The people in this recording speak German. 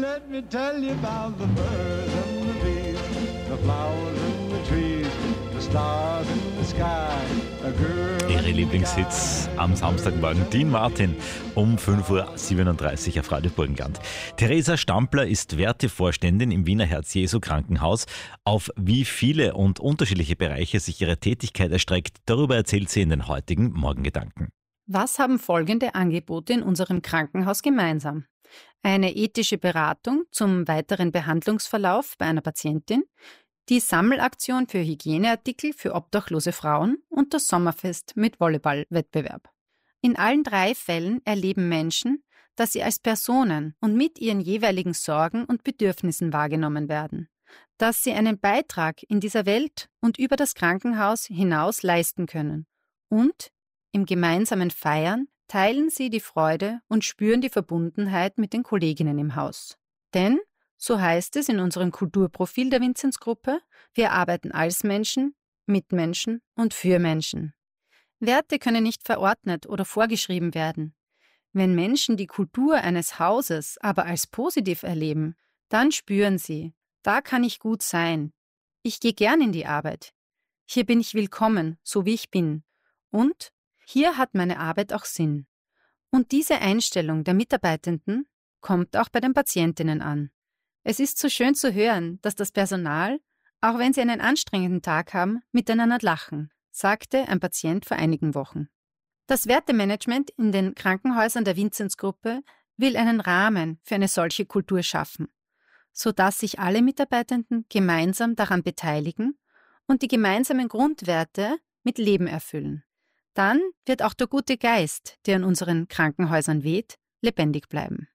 let me tell you about the birds and the bees, the flowers and the trees, the stars in the sky, a girl. Ihre Lieblingshits am Samstagmorgen. Dean Martin um 5.37 Uhr auf Radio Burgenland. Theresa Stampler ist Wertevorständin im Wiener Herz-Jesu-Krankenhaus. Auf wie viele und unterschiedliche Bereiche sich ihre Tätigkeit erstreckt, darüber erzählt sie in den heutigen Morgengedanken. Was haben folgende Angebote in unserem Krankenhaus gemeinsam? Eine ethische Beratung zum weiteren Behandlungsverlauf bei einer Patientin, die Sammelaktion für Hygieneartikel für obdachlose Frauen und das Sommerfest mit Volleyballwettbewerb. In allen 3 Fällen erleben Menschen, dass sie als Personen und mit ihren jeweiligen Sorgen und Bedürfnissen wahrgenommen werden, dass sie einen Beitrag in dieser Welt und über das Krankenhaus hinaus leisten können und im gemeinsamen Feiern teilen sie die Freude und spüren die Verbundenheit mit den Kolleginnen im Haus. Denn, so heißt es in unserem Kulturprofil der Vinzenzgruppe, wir arbeiten als Menschen, mit Menschen und für Menschen. Werte können nicht verordnet oder vorgeschrieben werden. Wenn Menschen die Kultur eines Hauses aber als positiv erleben, dann spüren sie, da kann ich gut sein. Ich gehe gern in die Arbeit. Hier bin ich willkommen, so wie ich bin. Und hier hat meine Arbeit auch Sinn. Und diese Einstellung der Mitarbeitenden kommt auch bei den Patientinnen an. Es ist so schön zu hören, dass das Personal, auch wenn sie einen anstrengenden Tag haben, miteinander lachen, sagte ein Patient vor einigen Wochen. Das Wertemanagement in den Krankenhäusern der Vinzenzgruppe will einen Rahmen für eine solche Kultur schaffen, sodass sich alle Mitarbeitenden gemeinsam daran beteiligen und die gemeinsamen Grundwerte mit Leben erfüllen. Dann wird auch der gute Geist, der in unseren Krankenhäusern weht, lebendig bleiben.